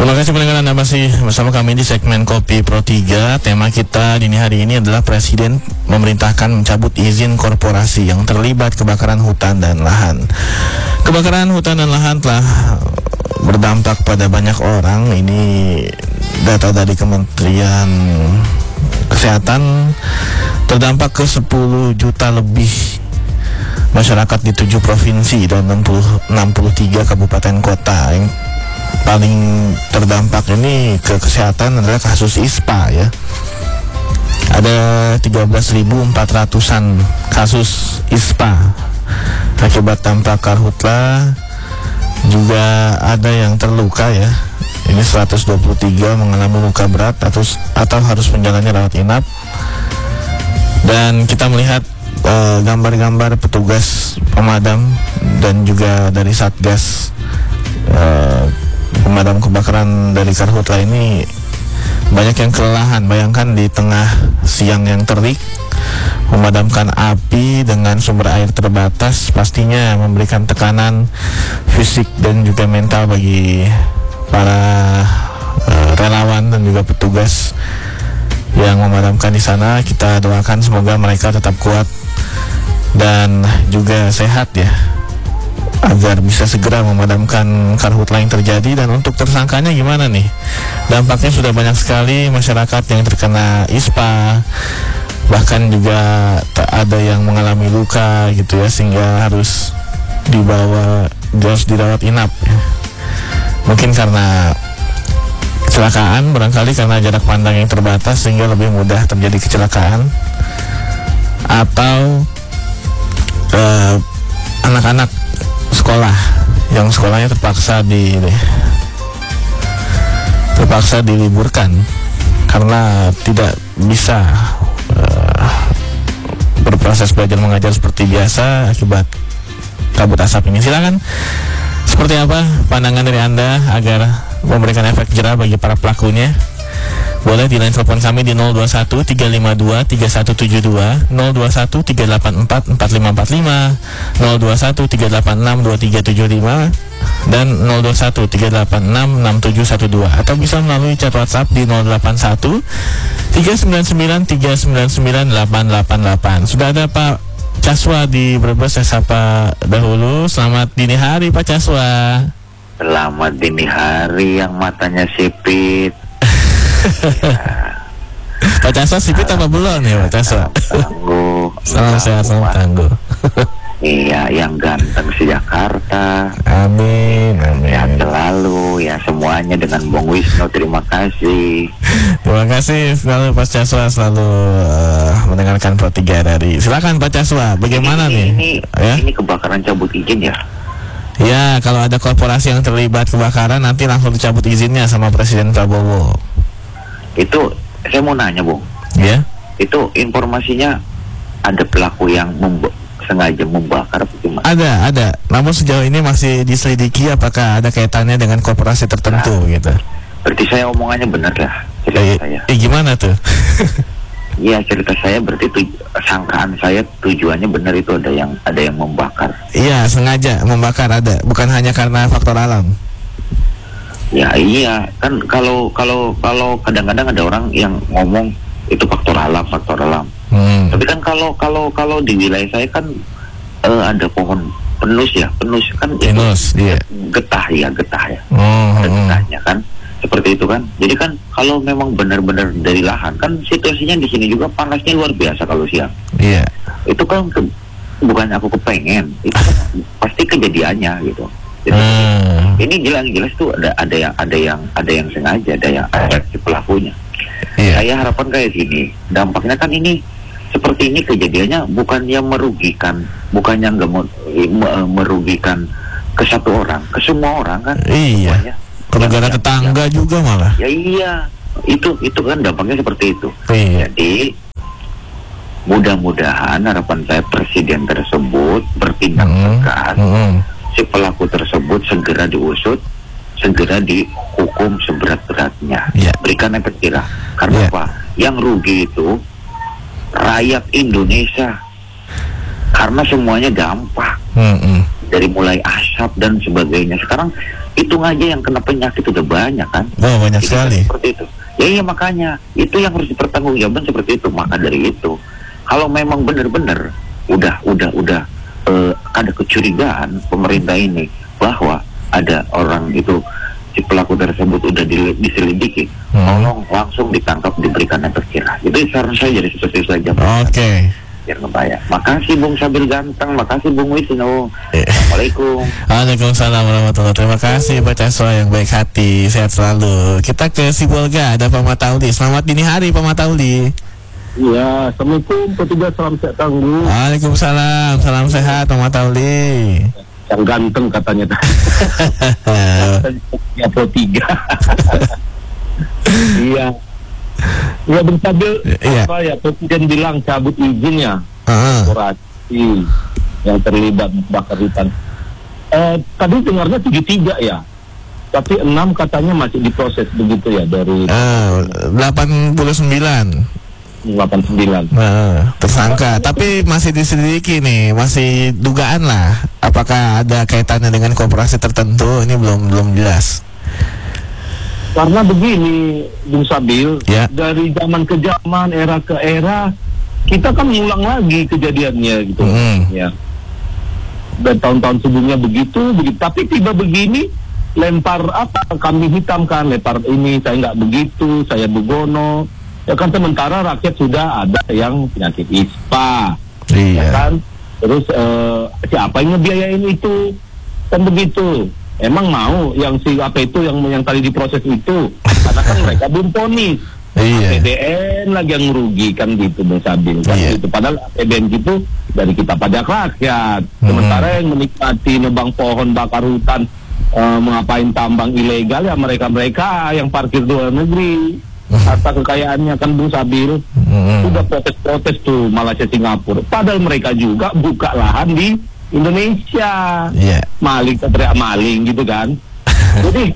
Terima kasih pendengar, Anda masih bersama kami di segmen Kopi Pro 3. Tema kita dini hari ini adalah Presiden memerintahkan mencabut izin korporasi yang terlibat kebakaran hutan dan lahan. Kebakaran hutan dan lahan telah berdampak pada banyak orang. Ini data dari Kementerian Kesehatan, terdampak ke 10 juta lebih masyarakat di 7 provinsi dan 63 kabupaten kota. Yang paling terdampak ini ke kesehatan adalah kasus ISPA ya. Ada 13.400-an kasus ISPA akibat dampak karhutla. Juga ada yang terluka ya. Ini 123 mengalami luka berat atau harus menjalani rawat inap. Dan kita melihat gambar-gambar petugas pemadam dan juga dari Satgas pemadam kebakaran dari karhutla ini banyak yang kelelahan. Bayangkan di tengah siang yang terik memadamkan api dengan sumber air terbatas, pastinya memberikan tekanan fisik dan juga mental bagi para relawan dan juga petugas yang memadamkan di sana. Kita doakan semoga mereka tetap kuat dan juga sehat ya, agar bisa segera memadamkan karhutla yang terjadi. Dan untuk tersangkanya gimana nih? Dampaknya sudah banyak sekali masyarakat yang terkena ISPA, bahkan juga ada yang mengalami luka gitu ya, sehingga harus dirawat inap ya. Mungkin karena kecelakaan, barangkali karena jarak pandang yang terbatas sehingga lebih mudah terjadi kecelakaan, atau anak-anak sekolah yang sekolahnya terpaksa diliburkan karena tidak bisa berproses belajar mengajar seperti biasa akibat kabut asap ini. Silakan, seperti apa pandangan dari Anda agar memberikan efek jerah bagi para pelakunya? Boleh di line telepon kami di 021 352 3172, 021 384 4545, 021 386 2375, dan 021 386 6712, atau bisa melalui chat WhatsApp di 081 399 399 888. Sudah ada Pak Caswa di Brebes, saya sapa dahulu. Selamat dini hari Pak Caswa. Selamat dini hari yang matanya sipit. Pak Caswa sipit apa belum ya Pak Caswa? Tangguh. Salam sehat, salam tangguh. Iya, yang ganteng si Jakarta. Amin, amin. Sehat selalu ya semuanya dengan Bung Wisnu. Terima kasih. Terima kasih selalu Pak Caswa, selalu mendengarkan Pro 3 dari. Silakan Pak Caswa, bagaimana ini kebakaran cabut izin ya? Ya, kalau ada korporasi yang terlibat kebakaran nanti langsung dicabut izinnya sama Presiden Prabowo. Itu saya mau nanya Bung. Ya. Itu informasinya ada pelaku yang sengaja membakar apa gimana? Ada. Namun sejauh ini masih diselidiki apakah ada kaitannya dengan korporasi tertentu gitu. Berarti saya omongannya benar lah cerita saya. Gimana tuh? Iya, cerita saya berarti sangkaan saya tujuannya benar, itu ada yang membakar. Iya, sengaja membakar ada, bukan hanya karena faktor alam. Ya iya, kan kalau kadang-kadang ada orang yang ngomong itu faktor alam. Tapi kan kalau di wilayah saya kan ada pohon penus kan. Pinus, iya. Getah ya. Ada getahnya kan. Seperti itu kan. Jadi kan kalau memang benar-benar dari lahan, kan situasinya di sini juga panasnya luar biasa kalau siang. Iya. Itu kan bukannya aku kepengen, itu kan pasti kejadiannya gitu. Jadi, ini jelas tuh ada yang sengaja, ada si pelakunya. Iya. Saya harapan kayak gini, dampaknya kan ini seperti ini kejadiannya bukan yang merugikan, bukannya nggak merugikan ke satu orang, ke semua orang kan. Iya. Semuanya. Ke negara tetangga juga malah. Ya iya, itu kan dampaknya seperti itu. Iya. Jadi mudah-mudahan harapan saya Presiden tersebut bertindak tegas. Si pelaku tersebut segera diusut, segera dihukum seberat-beratnya. Yeah. Berikan efek jerah. Karena apa? Yang rugi itu rakyat Indonesia. Karena semuanya dampak. Dari mulai asap dan sebagainya. Sekarang hitung aja yang kena penyakit udah banyak kan. Oh, banyak sekali. Seperti itu. Ya iya, makanya itu yang harus dipertanggungjawabkan seperti itu. Maka dari itu, kalau memang benar-benar udah ada kecurigaan pemerintah ini bahwa ada orang itu, si pelaku tersebut udah diselidiki, tolong langsung ditangkap, diberikan efek jerah. Itu saran saya jadi seperti itu saja. Oke. Biar ngebaya. Makasih Bung Sabil ganteng, makasih Bung Wisnu. Assalamualaikum. Waalaikumsalam warahmatullahi. Terima kasih Pak Caswa yang baik hati, sehat selalu. Kita ke Sibolga, ada Pak Matauli. Selamat dini hari Pak Matauli. Iya, assalamualaikum petugas, salam sehat tangguh. Waalaikumsalam, salam sehat Pak Matauli. Yang ganteng katanya. Ya Pro 3. Iya. Ya Bung Sabil, apa ya Presiden bilang cabut izinnya korporasi yang terlibat bakar hutan. Tadi dengarnya 73 ya, tapi 6 katanya masih diproses begitu ya dari 89 tersangka, tapi masih diselidiki nih, masih dugaan lah. Apakah ada kaitannya dengan koperasi tertentu? Ini belum jelas. Karena begini, Bung Sabil, ya, dari zaman ke zaman, era ke era, kita kan ngulang lagi kejadiannya gitu. Ya. Dan tahun-tahun sebelumnya begitu, tapi tiba begini, lempar apa? Kambing hitam kan, lempar ini, saya nggak begitu, saya begono. Ya kan, sementara rakyat sudah ada yang penyakit ISPA, ya kan. Terus siapa yang ngebiayain itu? Kan begitu. Emang mau yang apa itu yang tadi diproses itu? Karena kan mereka belum ponis. APBN lagi yang merugikan gitu, Bung Sabil kan gitu. Padahal APBN itu dari kita pajak rakyat. Sementara yang menikmati nebang pohon, bakar hutan, mengapain tambang ilegal ya mereka yang parkir di luar negeri. Harta kekayaannya kan, Bung Sabil. Udah protes tuh Malaysia, Singapura. Padahal mereka juga buka lahan di Indonesia. Maling teriak maling gitu kan. Jadi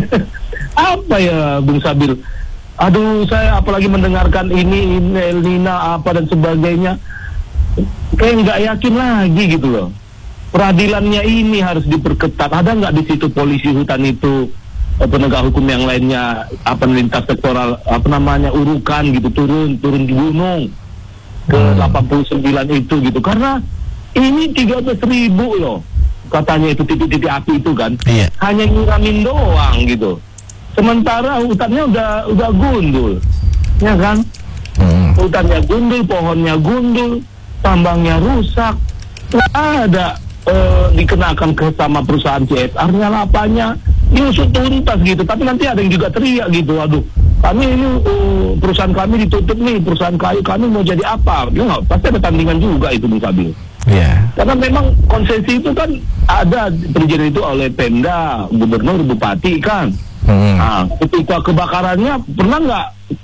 apa ya Bung Sabil? Aduh, saya apalagi mendengarkan ini El Nino apa dan sebagainya, kayak nggak yakin lagi gitu loh. Peradilannya ini harus diperketat. Ada nggak di situ polisi hutan itu, penegak hukum yang lainnya, lintas sektoral, urukan gitu, turun di gunung ke 89 itu gitu. Karena ini 13.000 loh katanya itu titik-titik api itu kan. Hanya nyiramin doang gitu. Sementara hutannya udah gundul, ya kan? Hutannya gundul, pohonnya gundul, tambangnya rusak. Nggak ada dikenakan ke sama perusahaan CSR-nya, lapanya diusut tuntas gitu. Tapi nanti ada yang juga teriak gitu, aduh, kami ini perusahaan kami ditutup nih, perusahaan kayu kami mau jadi apa? Ya nggak, pasti ada tandingan juga itu, Bung Sabil. Karena memang konsesi itu kan ada terjadi itu oleh Pemda, Gubernur, Bupati kan. Nah, ketika kebakarannya, pernah nggak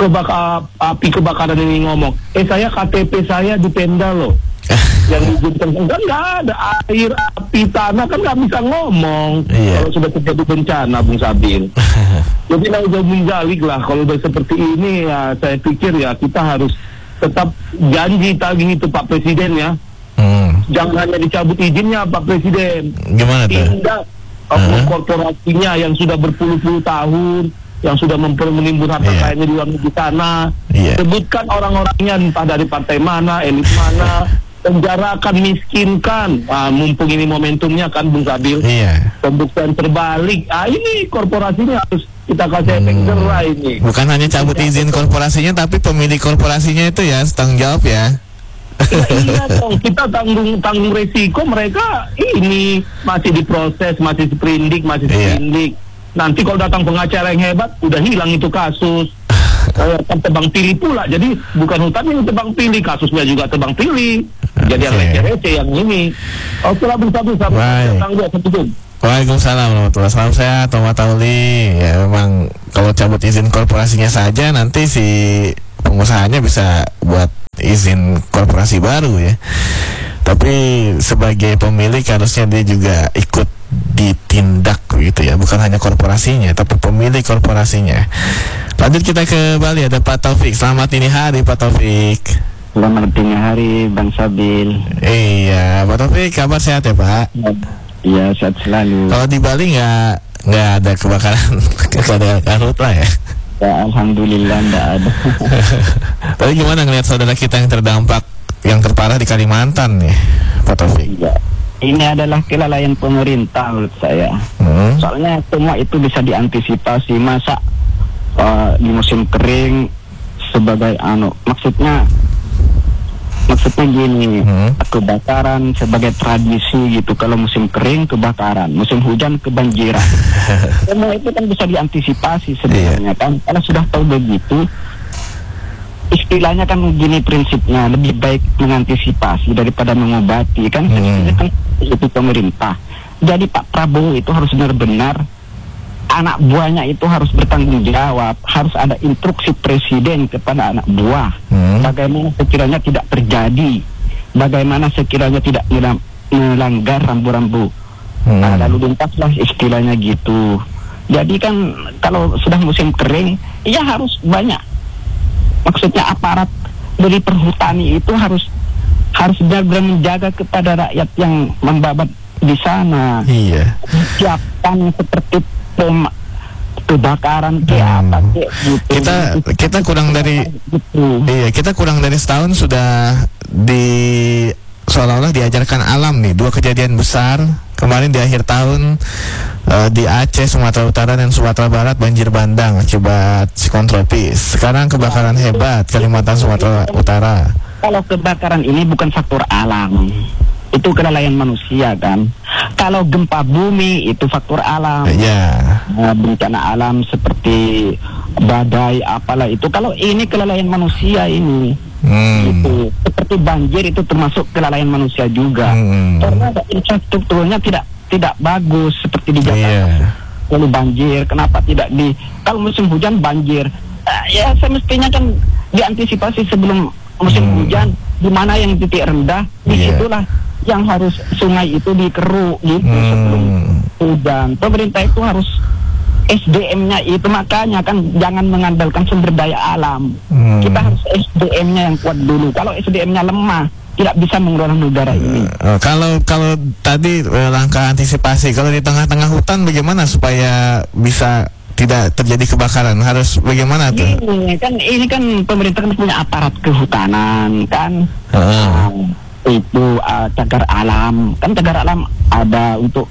api kebakaran ini ngomong, saya KTP saya di Pemda loh. Yang diizinkan kan nggak ada, air, api, tanah kan nggak bisa ngomong kalau sudah terjadi bencana, Bung Sabil. Jadi naudzubillah lah, kalau udah seperti ini ya saya pikir ya kita harus tetap janji tagih itu Pak Presiden ya. Jangan hanya dicabut izinnya Pak Presiden. Gimana tuh? Tindak korporasinya yang sudah berpuluh-puluh tahun, yang sudah menimbun harta kayanya di luar negeri sana. Sebutkan orang-orangnya, entah dari partai mana, elit mana, penjarakan, miskinkan. Mumpung ini momentumnya kan, Bung Sabil. Pembuktian terbalik. Ini korporasinya harus kita kasih efek jerah ini. Bukan hanya cabut izin korporasinya, tapi pemilik korporasinya itu ya tanggung jawab ya. Iya dong, kita tanggung resiko. Mereka ini masih diproses, masih sprindik. Nanti kalau datang pengacara yang hebat, udah hilang itu kasus. Kan tebang pilih pula. Jadi bukan hutan yang tebang pilih, kasusnya juga tebang pilih. Jadi yang receh yang ini. Oke lah, Bung Sabil, Waalaikumsalam warahmatullahi wabarakatuh. Salam sehat, Pak Matauli. Ya memang kalau cabut izin korporasinya saja, nanti si pengusahanya bisa buat izin korporasi baru ya. Tapi sebagai pemilik harusnya dia juga ikut ditindak gitu ya, bukan hanya korporasinya tapi pemilik korporasinya. Lanjut kita ke Bali, ada Pak Taufik. Selamat dini hari Pak Taufik. Selamat dini hari Bang Sabil. Iya Pak Taufik, kabar sehat ya Pak? Iya, sehat selalu. Kalau di Bali nggak ada kebakaran karhutla ya? Ya, alhamdulillah nggak ada. Tapi gimana ngelihat saudara kita yang terdampak, yang terparah di Kalimantan nih, Pak Taufik? Ya. Ini adalah kelalaian pemerintah menurut saya. Soalnya semua itu bisa diantisipasi. Masa di musim kering sebagai maksudnya gini, kebakaran sebagai tradisi gitu. Kalau musim kering kebakaran, musim hujan kebanjiran. Semua itu kan bisa diantisipasi sebenarnya kan. Kalau sudah tahu begitu, istilahnya kan gini prinsipnya, lebih baik mengantisipasi daripada mengobati kan. Kan itu pemerintah. Jadi Pak Prabowo itu harus benar-benar, anak buahnya itu harus bertanggung jawab, harus ada instruksi presiden kepada anak buah, bagaimana sekiranya tidak terjadi, bagaimana sekiranya tidak melanggar rambu-rambu lalu lintas lah istilahnya gitu. Jadi kan kalau sudah musim kering, ya harus banyak, maksudnya aparat dari perhutani itu harus benar-benar menjaga kepada rakyat yang membabat di sana. Iya. Siapkan seperti kebakaran apa gitu. Kita kurang dari gitu. Iya, kita kurang dari setahun sudah seolah-olah diajarkan alam nih. 2 kejadian besar kemarin di akhir tahun di Aceh, Sumatera Utara dan Sumatera Barat banjir bandang akibat siklon tropis. Sekarang kebakaran hebat Kalimantan, Sumatera Utara. Kalau kebakaran ini bukan faktor alam, itu kelalaian manusia kan. Kalau gempa bumi itu faktor alam, bencana alam seperti badai apalah itu. Kalau ini kelalaian manusia ini, gitu. Seperti banjir itu termasuk kelalaian manusia juga. Karena infrastrukturnya tidak bagus seperti di Jakarta. Lalu banjir, kenapa tidak kalau musim hujan banjir? Ya semestinya kan diantisipasi sebelum musim hujan, di mana yang titik rendah, disitulah yang harus sungai itu dikeruk gitu sebelum hujan. Pemerintah itu harus SDM-nya itu, makanya kan jangan mengandalkan sumber daya alam. Kita harus SDM-nya yang kuat dulu. Kalau SDM-nya lemah, tidak bisa mengelola negara ini. Kalau tadi langkah antisipasi, kalau di tengah-tengah hutan bagaimana supaya bisa tidak terjadi kebakaran? Harus bagaimana tuh? Ini kan pemerintah kan punya aparat kehutanan kan. Itu cagar alam. Kan cagar alam ada untuk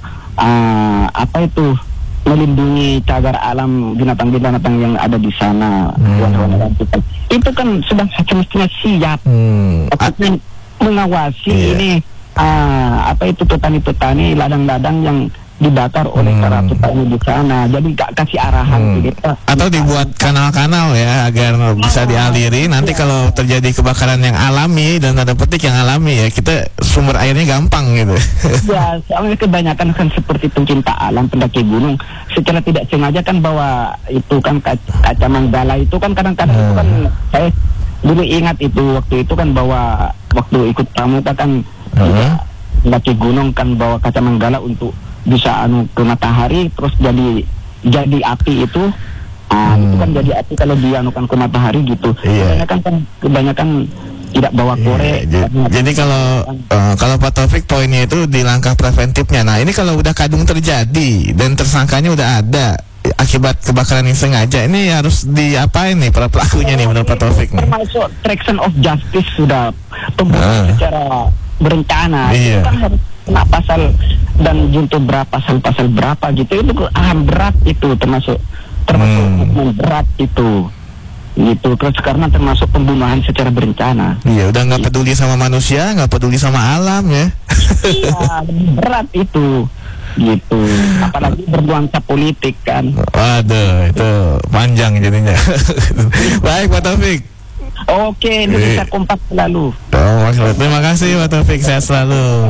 melindungi cagar alam binatang-binatang yang ada di sana. Itu kan sudah semestinya siap. Maksudnya mengawasi ini petani-petani ladang-ladang yang dibakar oleh para petani di sana. Jadi kasih arahan gitu. Atau dibuat kanal-kanal ya agar bisa dialiri. Nanti kalau terjadi kebakaran yang alami dan tanda petik yang alami ya, kita sumber airnya gampang gitu. Ya, soalnya kebanyakan kan seperti pencinta alam, pendaki gunung, secara tidak sengaja kan bawa itu kan kaca manggala itu kan kadang-kadang itu kan saya dulu ingat itu waktu itu kan bawa waktu ikut pramuka kan pendaki gunung kan bawa kaca manggala untuk bisa ke matahari, terus jadi api itu itu kan jadi api kalau dianukan ke matahari gitu. Kebanyakan tidak bawa korek. Jadi kalau Pak Taufik poinnya itu di langkah preventifnya. Nah ini kalau udah kadung terjadi dan tersangkanya udah ada akibat kebakaran yang sengaja, ini harus diapain nih para pelakunya nih menurut Pak Taufik nih? Termasuk obstruction of justice sudah pembunuhan secara berencana. Itu kan harus kena pasal dan juntuh berapa pasal berapa gitu. Itu berat itu termasuk hukuman berat itu gitu. Terus karena termasuk pembunuhan secara berencana. Iya, udah nggak peduli sama manusia, nggak peduli sama alam ya. Iya, berat itu gitu. Apalagi bernuansa politik kan. Waduh, itu panjang jadinya. Baik Pak Taufik. Oke, Indonesia kompak selalu. Terima kasih Pak Taufik, sehat selalu.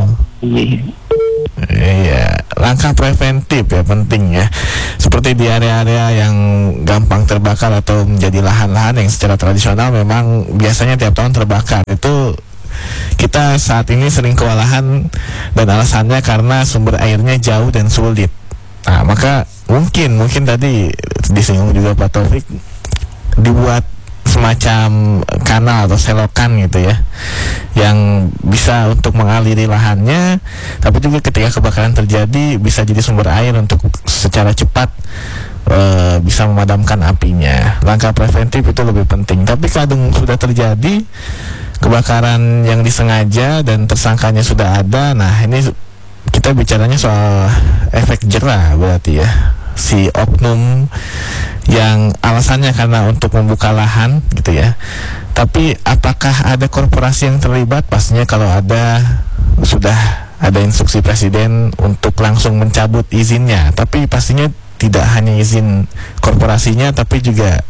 Iya, langkah preventif ya penting ya. Seperti di area-area yang gampang terbakar atau menjadi lahan-lahan yang secara tradisional memang biasanya tiap tahun terbakar. Itu kita saat ini sering kewalahan dan alasannya karena sumber airnya jauh dan sulit. Nah, maka mungkin tadi disinggung juga Pak Taufik, dibuat semacam kanal atau selokan gitu ya, yang bisa untuk mengaliri lahannya, tapi juga ketika kebakaran terjadi bisa jadi sumber air untuk secara cepat bisa memadamkan apinya. Langkah preventif itu lebih penting. Tapi kadang sudah terjadi kebakaran yang disengaja dan tersangkanya sudah ada, nah ini kita bicaranya soal efek jera berarti ya. Si oknum yang alasannya karena untuk membuka lahan gitu ya. Tapi apakah ada korporasi yang terlibat? Pastinya kalau ada, sudah ada instruksi presiden untuk langsung mencabut izinnya. Tapi pastinya tidak hanya izin korporasinya, tapi juga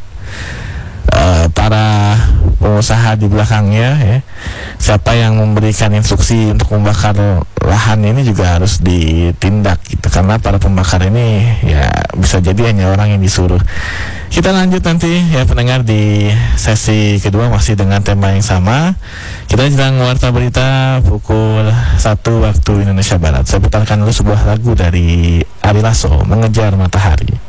para pengusaha di belakangnya ya. Siapa yang memberikan instruksi untuk membakar lahan ini juga harus ditindak gitu, karena para pembakar ini ya bisa jadi hanya orang yang disuruh. Kita lanjut nanti ya pendengar di sesi kedua masih dengan tema yang sama. Kita jelang warta berita pukul 1 waktu Indonesia Barat. Saya putarkan dulu sebuah lagu dari Ari Lasso, Mengejar Matahari.